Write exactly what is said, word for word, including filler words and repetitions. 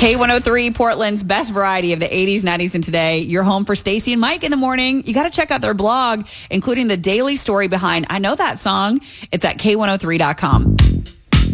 K one oh three, Portland's best variety of the eighties, nineties, and today. You're home for Stacey and Mike in the morning. You got to check out their blog, including the daily story behind I Know That Song. It's at K one oh three dot com.